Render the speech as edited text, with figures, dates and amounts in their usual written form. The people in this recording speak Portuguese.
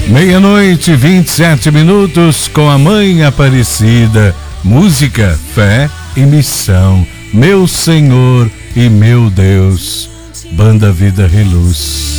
Meia-noite, 27 minutos, com a Mãe Aparecida. Música, fé e missão. Meu Senhor e meu Deus. Banda Vida Reluz.